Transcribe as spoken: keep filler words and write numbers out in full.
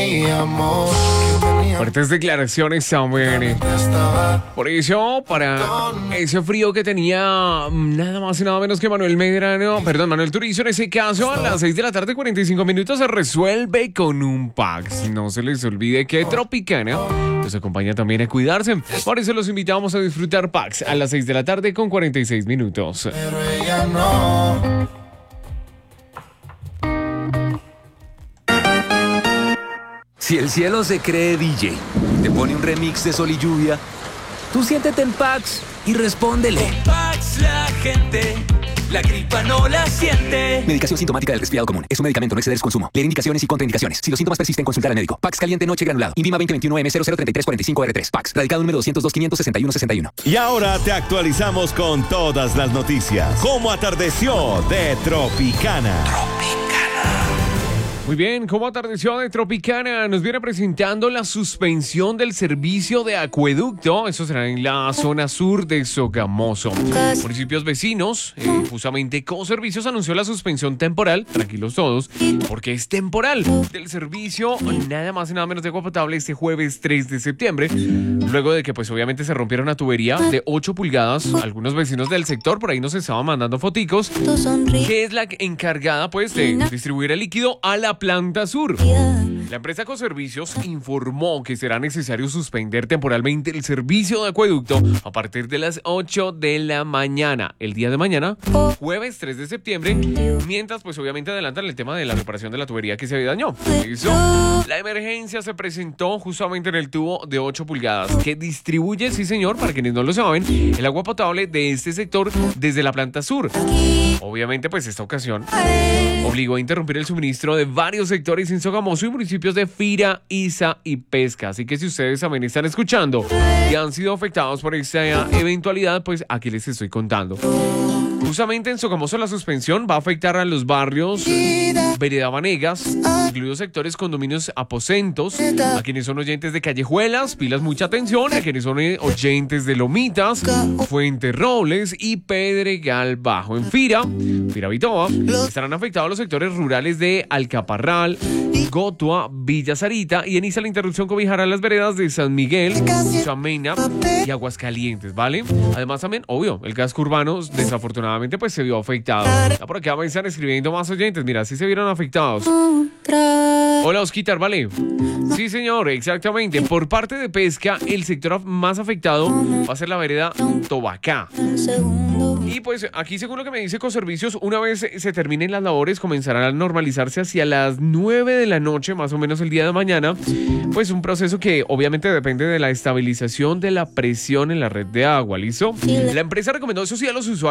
Fuertes declaraciones también. Por eso, para ese frío que tenía nada más y nada menos que Manuel Medrano, perdón, Manuel Turizo, en ese caso, a las seis de la tarde, cuarenta y cinco minutos, se resuelve con un Pax. No se les olvide que Tropicana nos acompaña también a cuidarse. Por eso los invitamos a disfrutar Pax a las seis de la tarde con cuarenta y seis minutos. Pero ella no. Si el cielo se cree D J, te pone un remix de Sol y Lluvia, tú siéntete en Pax y respóndele. Con Pax la gente, la gripa no la siente. Medicación sintomática del resfriado común. Es un medicamento, no exceder su consumo. Leer indicaciones y contraindicaciones. Si los síntomas persisten, consultar al médico. Pax caliente noche granulado. Invima veinte veintiuno M cero cero treinta y tres cuarenta y cinco R tres. Pax. Radicado número doscientos dos quinientos sesenta y uno sesenta y uno. Y ahora te actualizamos con todas las noticias. ¿Cómo atardeció de Tropicana? Muy bien, como atardeció de Tropicana, nos viene presentando la suspensión del servicio de acueducto. Eso será en la zona sur de Sogamoso. Municipios vecinos, eh, justamente Coservicios anunció la suspensión temporal, tranquilos todos, porque es temporal, del servicio nada más y nada menos de agua potable este jueves tres de septiembre. Luego de que pues obviamente se rompiera una tubería de ocho pulgadas, algunos vecinos del sector por ahí nos estaban mandando foticos, que es la encargada pues de distribuir el líquido a la planta sur. La empresa Coservicios informó que será necesario suspender temporalmente el servicio de acueducto a partir de las ocho de la mañana, el día de mañana, jueves tres de septiembre, mientras pues obviamente adelantan el tema de la reparación de la tubería que se había dañado. Eso, la emergencia se presentó justamente en el tubo de ocho pulgadas que distribuye, sí señor, para quienes no lo saben, el agua potable de este sector desde la planta sur. Obviamente pues esta ocasión obligó a interrumpir el suministro de varios sectores en Sogamoso y municipios de Fira, Iza y Pesca. Así que si ustedes también están escuchando y han sido afectados por esta eventualidad, pues aquí les estoy contando. Justamente en Sogamoso la suspensión va a afectar a los barrios Vereda Vanegas, incluidos sectores condominios aposentos, a quienes son oyentes de Callejuelas, pilas mucha atención, a quienes son oyentes de Lomitas, Fuente Robles y Pedregal Bajo. En Fira, Fira Vitoa, estarán afectados los sectores rurales de Alcaparral, Gotua, Villa Sarita, y en Iza la interrupción cobijará las veredas de San Miguel, Samena y Aguascalientes, ¿vale? Además también, obvio, el casco urbano desafortunadamente pues se vio afectado. Ya por acá me están escribiendo más oyentes, mira, sí se vieron afectados. Hola, Osquitar, ¿vale? Sí, señor, exactamente. Por parte de Pesca, el sector más afectado va a ser la vereda Tobacá. Y pues aquí, según lo que me dice Coservicios, una vez se terminen las labores, comenzarán a normalizarse hacia las nueve de la noche, más o menos el día de mañana. Pues un proceso que obviamente depende de la estabilización de la presión en la red de agua, ¿listo? La empresa recomendó eso sí a los usuarios